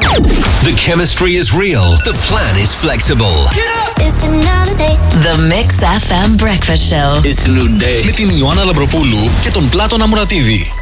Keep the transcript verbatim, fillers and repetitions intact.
The chemistry is real. The plan is flexible. It's another day. The Mix εφ εμ Breakfast Show. It's a new day. Με την Ιωάννα Λαμπροπούλου και τον Πλάτωνα Μουρατίδη.